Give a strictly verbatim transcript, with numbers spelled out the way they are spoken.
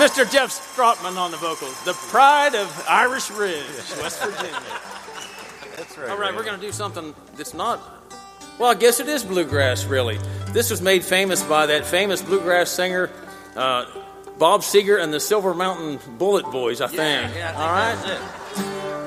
Mister Jeff Strotman on the vocals. The pride of Irish Ridge, West Virginia. That's right. All right, we're going to do something that's not... Well, I guess it is bluegrass, really. This was made famous by that famous bluegrass singer, uh, Bob Seger and the Silver Mountain Bullet Boys, I think. Yeah, yeah, I think All right? that's it.